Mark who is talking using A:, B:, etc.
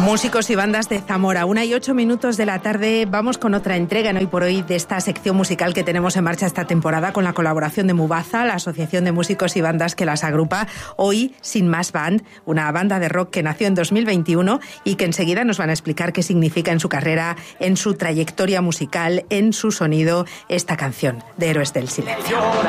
A: Músicos y bandas de Zamora, 1:08 de la tarde. Vamos con otra entrega en Hoy por Hoy de esta sección musical que tenemos en marcha esta temporada con la colaboración de Mubaza, la asociación de músicos y bandas que las agrupa. Hoy, Sin Más Band, una banda de rock que nació en 2021 y que enseguida nos van a explicar qué significa en su carrera, en su trayectoria musical, en su sonido, esta canción de Héroes del Silencio.